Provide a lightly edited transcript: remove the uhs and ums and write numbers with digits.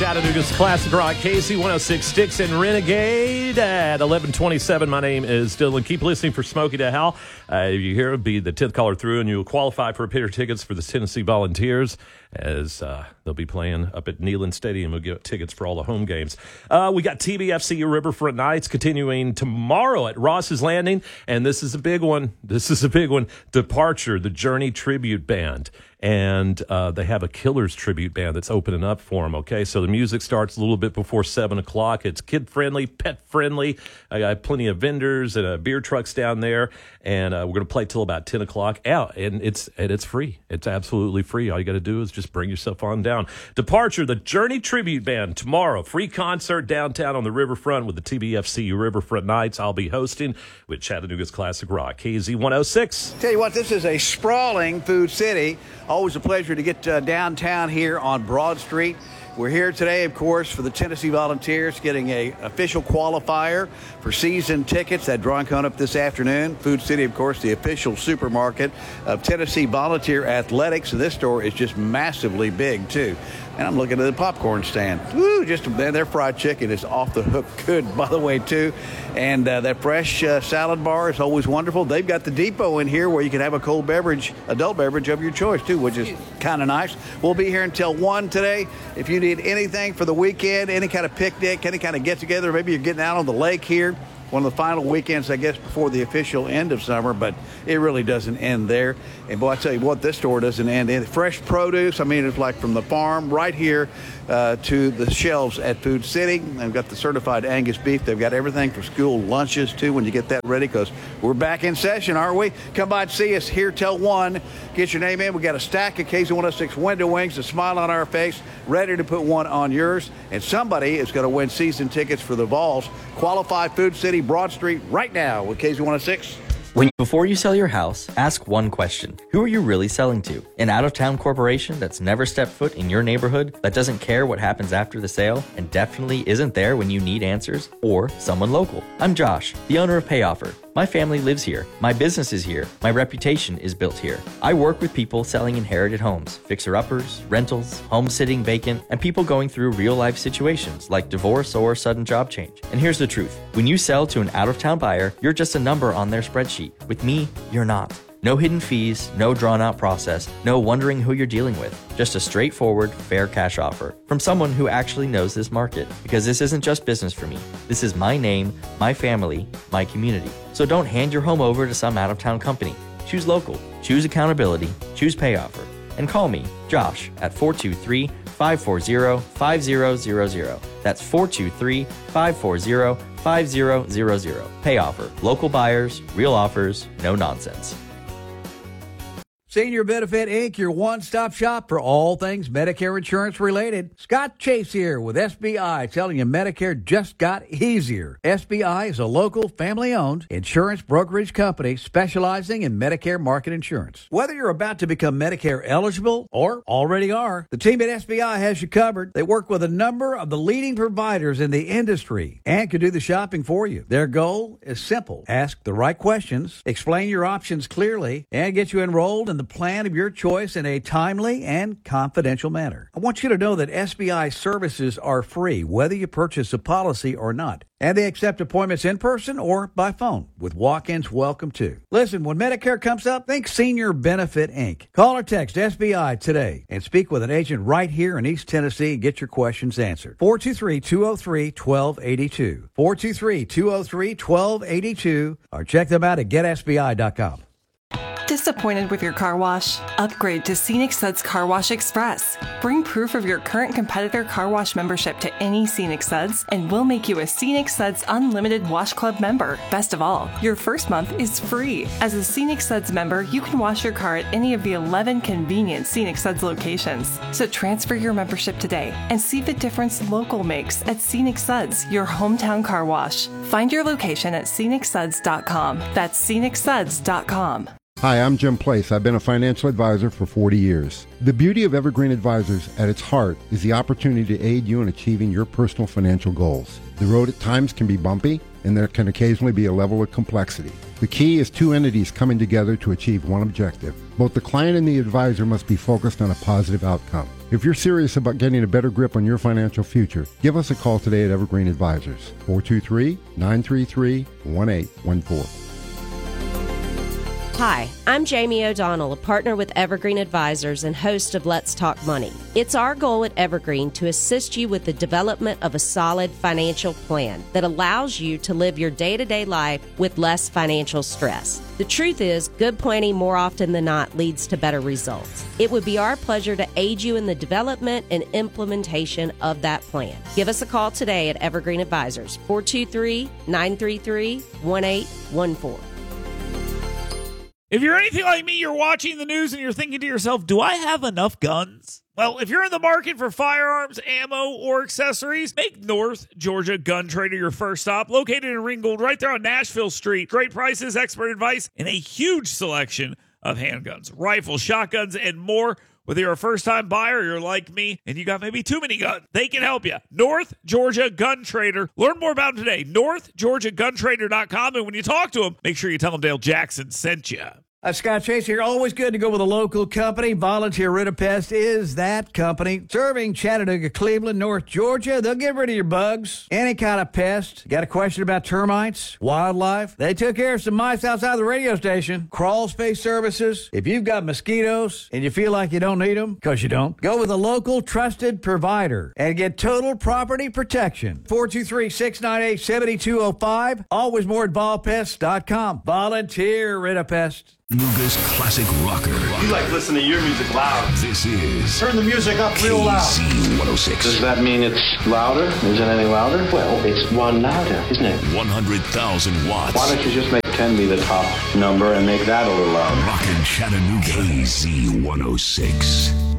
Chattanooga's Classic Rock, KC106 Sticks and Renegade at 11:27. My name is Dylan. Keep listening for Smokey to Hell. You hear, be the 10th caller through, and you'll qualify for a pair of tickets for the Tennessee Volunteers as they'll be playing up at Neyland Stadium. We'll get tickets for all the home games. We got TBFC Riverfront Nights continuing tomorrow at Ross's Landing, and this is a big one. Departure, the Journey Tribute Band. And they have a Killers tribute band that's opening up for them, okay? So the music starts a little bit before 7 o'clock. It's kid-friendly, pet-friendly. I got plenty of vendors and beer trucks down there. And we're going to play till about 10 o'clock. Yeah, and it's free. It's absolutely free. All you got to do is just bring yourself on down. Departure, the Journey Tribute Band, tomorrow. Free concert downtown on the riverfront with the TBFC Riverfront Nights. I'll be hosting with Chattanooga's Classic Rock, KZ106. Tell you what, this is a sprawling food city. Always a pleasure to get downtown here on Broad Street. We're here today, of course, for the Tennessee Volunteers, getting a official qualifier for season tickets. That drawing coming up this afternoon. Food City, of course, the official supermarket of Tennessee Volunteer Athletics. And this store is just massively big, too. And I'm looking at the popcorn stand. Woo, their fried chicken is off the hook good, by the way, too. And that fresh salad bar is always wonderful. They've got the depot in here where you can have a cold beverage, adult beverage of your choice, too, which is kind of nice. We'll be here until 1 today. If you need anything for the weekend, any kind of picnic, any kind of get-together, maybe you're getting out on the lake here, one of the final weekends, I guess, before the official end of summer, but it really doesn't end there. And boy, I tell you what, this store doesn't end in. Fresh produce, I mean, it's like from the farm right here to the shelves at Food City. They've got the certified Angus beef. They've got everything for school lunches, too, when you get that ready, because we're back in session, aren't we? Come by and see us here till 1. Get your name in. We got a stack of KZ106 window wings, a smile on our face, ready to put one on yours. And somebody is going to win season tickets for the Vols. Qualify Food City, Broad Street, right now with KZ106. Before you sell your house, ask one question. Who are you really selling to? An out-of-town corporation that's never stepped foot in your neighborhood, that doesn't care what happens after the sale, and definitely isn't there when you need answers? Or someone local? I'm Josh, the owner of PayOffer. My family lives here. My business is here. My reputation is built here. I work with people selling inherited homes, fixer-uppers, rentals, home sitting vacant, and people going through real-life situations like divorce or sudden job change. And here's the truth. When you sell to an out-of-town buyer, you're just a number on their spreadsheet. With me, you're not. No hidden fees, no drawn-out process, no wondering who you're dealing with. Just a straightforward, fair cash offer from someone who actually knows this market. Because this isn't just business for me. This is my name, my family, my community. So don't hand your home over to some out-of-town company. Choose local, choose accountability, choose PayOffer. And call me, Josh, at 423-540-5000. That's 423-540-5000. PayOffer. Local buyers, real offers, no nonsense. Senior Benefit Inc., your one-stop shop for all things Medicare insurance related. Scott Chase here with SBI, telling you Medicare just got easier. SBI is a local, family-owned insurance brokerage company specializing in Medicare market insurance. Whether you're about to become Medicare eligible or already are, the team at SBI has you covered. They work with a number of the leading providers in the industry and can do the shopping for you. Their goal is simple. Ask the right questions, explain your options clearly, and get you enrolled in the plan of your choice in a timely and confidential manner. I want you to know that SBI services are free, whether you purchase a policy or not. And they accept appointments in person or by phone, with walk-ins welcome too. Listen, when Medicare comes up, think Senior Benefit Inc. Call or text SBI today and speak with an agent right here in East Tennessee and get your questions answered. 423-203-1282. 423-203-1282. Or check them out at getsbi.com. Disappointed with your car wash? Upgrade to Scenic Suds Car Wash Express. Bring proof of your current competitor car wash membership to any Scenic Suds, and we'll make you a Scenic Suds Unlimited Wash Club member. Best of all, your first month is free. As a Scenic Suds member, you can wash your car at any of the 11 convenient Scenic Suds locations. So transfer your membership today and see the difference local makes at Scenic Suds, your hometown car wash. Find your location at scenicsuds.com. That's scenicsuds.com. Hi, I'm Jim Place. I've been a financial advisor for 40 years. The beauty of Evergreen Advisors at its heart is the opportunity to aid you in achieving your personal financial goals. The road at times can be bumpy, and there can occasionally be a level of complexity. The key is two entities coming together to achieve one objective. Both the client and the advisor must be focused on a positive outcome. If you're serious about getting a better grip on your financial future, give us a call today at Evergreen Advisors, 423-933-1814. Hi, I'm Jamie O'Donnell, a partner with Evergreen Advisors and host of Let's Talk Money. It's our goal at Evergreen to assist you with the development of a solid financial plan that allows you to live your day-to-day life with less financial stress. The truth is, good planning more often than not leads to better results. It would be our pleasure to aid you in the development and implementation of that plan. Give us a call today at Evergreen Advisors, 423-933-1814. If you're anything like me, you're watching the news and you're thinking to yourself, do I have enough guns? Well, if you're in the market for firearms, ammo, or accessories, make North Georgia Gun Trader your first stop. Located in Ringgold, right there on Nashville Street. Great prices, expert advice, and a huge selection of handguns, rifles, shotguns, and more. Whether you're a first-time buyer or you're like me and you got maybe too many guns, they can help you. North Georgia Gun Trader. Learn more about them today. NorthGeorgiaGunTrader.com. And when you talk to them, make sure you tell them Dale Jackson sent you. Scott Chase here. Always good to go with a local company. Volunteer Rid-A-Pest is that company. Serving Chattanooga, Cleveland, North Georgia. They'll get rid of your bugs, any kind of pest. Got a question about termites, wildlife? They took care of some mice outside the radio station. Crawl space services. If you've got mosquitoes and you feel like you don't need them, because you don't, go with a local trusted provider and get total property protection. 423-698-7205. Always more at volpest.com. Volunteer Rid-A-Pest. Nuga's classic rocker. You like listen to your music loud. This is... Turn the music up real loud. KZ106. Does that mean it's louder? Is it any louder? Well, it's one louder, isn't it? 100,000 watts. Why don't you just make 10 be the top number and make that a little louder? Rockin' Chattanooga. KZ106.